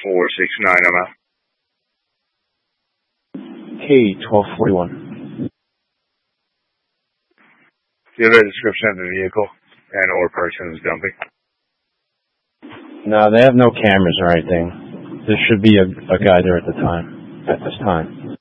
469, I'm out. K-1241. Do you have a description of the vehicle and or person who's dumping? No, they have no cameras or anything. There should be a guy there at this time.